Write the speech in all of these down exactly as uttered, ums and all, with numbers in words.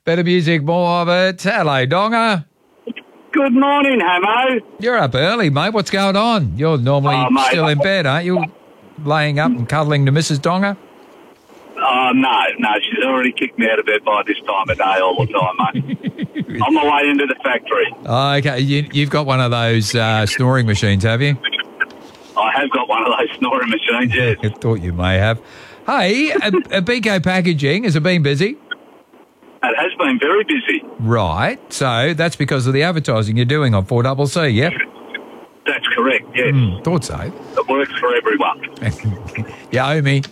Better music, more of it. Hello, Donga. Good morning, Hamo. You're up early, mate. What's going on? You're normally Oh, mate, still in bed, aren't you? Laying up and cuddling to Missus Donga? Oh, no, no, she's already kicked me out of bed by this time of day all the time, mate. On my way into the factory. Oh, okay, you, you've got one of those uh, snoring machines, have you? I have got one of those snoring machines, yes. I thought you may have. Hey, a, a B K Packaging, has it been busy? It has been very busy. Right, so that's because of the advertising you're doing on four C C, yeah? That's correct, yes. Mm, thought so. It works for everyone. You owe me.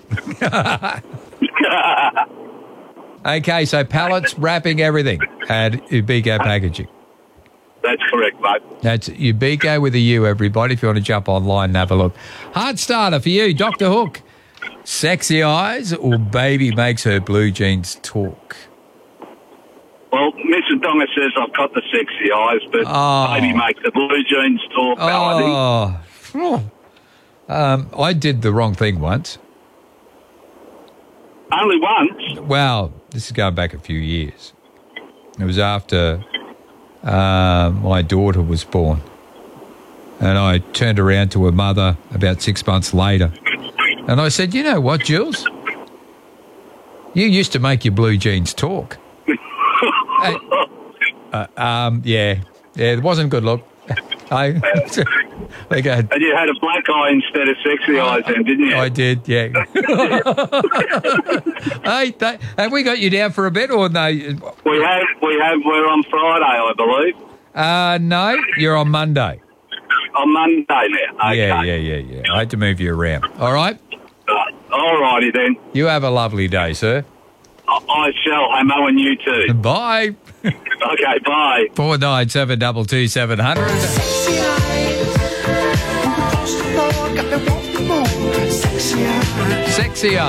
Okay, so pallets, wrapping, everything at Ubiko Packaging. That's correct, mate. That's Ubiko with a U, everybody, if you want to jump online and have a look. Heart starter for you, Doctor Hook. Sexy eyes or baby makes her blue jeans talk? Well, Missus Donga says I've got the sexy eyes, but Oh. baby makes the blue jeans talk, Melody. Oh. Um, I did the wrong thing once. Only once? Well, this is going back a few years. It was after uh, my daughter was born. And I turned around to her mother about six months later. And I said, you know what, Jules? You used to make your blue jeans talk. Hey, uh, um, yeah. Yeah, it wasn't a good look. I, they go, And you had a black eye instead of sexy eyes then, didn't you? I did, yeah. Hey, that, have we got you down for a bit or no? We have, we have, we're on Friday, I believe. Uh, no, you're on Monday. On Monday now. Okay. Yeah, yeah, yeah, yeah. I had to move you around. All right? Uh, all righty then. You have a lovely day, sir. I, I shall, Hamo, and you too. Bye. Okay, bye. Four nine seven double two seven hundred. Sexy eyes. Across the floor, got me wanting more. Sexy eyes. Sexy